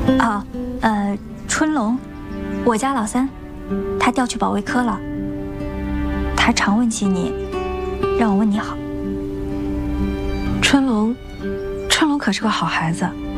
哦，春龙，我家老三，他调去保卫科了。他常问起你，让我问你好。 春龙可是个好孩子。